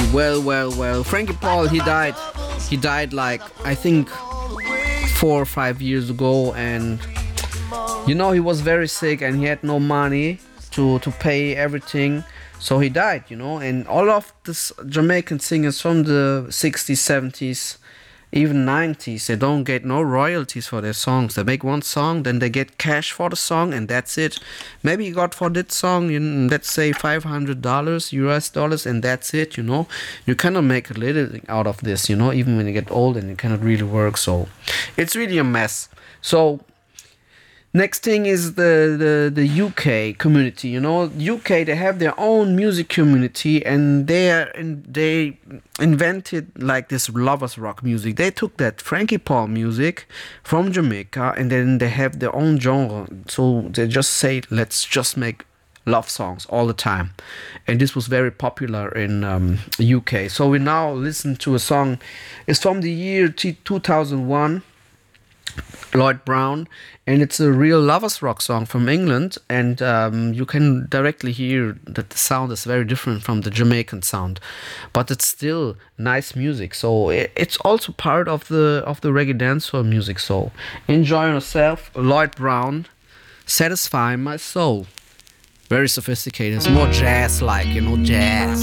Well. Frankie Paul, he died. He died like, I think, 4 or 5 years ago, and he was very sick and he had no money to pay everything, so he died. And all of this Jamaican singers from the 60s, 70s, even 90s, they don't get no royalties for their songs. They make one song, then they get cash for the song, and that's it. Maybe you got for that song, let's say $500 US dollars, and that's it. You cannot make a living out of this, even when you get old, and it cannot really work. So it's really a mess. So next thing is the UK community. UK, they have their own music community, and they invented like this lovers rock music. They took that Frankie Paul music from Jamaica, and then they have their own genre. So they just say, let's just make love songs all the time, and this was very popular in UK. So we now listen to a song. It's from the year 2001. Lloyd Brown, and it's a real lovers rock song from England, and you can directly hear that the sound is very different from the Jamaican sound, but it's still nice music. So it's also part of the reggae dancehall music. So enjoy yourself. Lloyd Brown, Satisfy My Soul. Very sophisticated. It's more jazz like, jazz.